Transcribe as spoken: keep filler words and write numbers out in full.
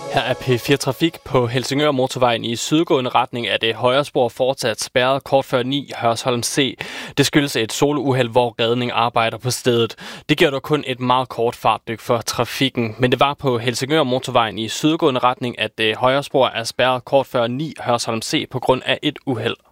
Her er P fire Trafik. På Helsingør Motorvejen i sydgående retning er det højre spor fortsat spærret kort før ni Hørsholm C. Det skyldes et solouheld, hvor redning arbejder på stedet. Det giver dog kun et meget kort fartdyk for trafikken, men det var på Helsingør Motorvejen i sydgående retning, at det højre spor er spærret kort før ni Hørsholm C på grund af et uheld.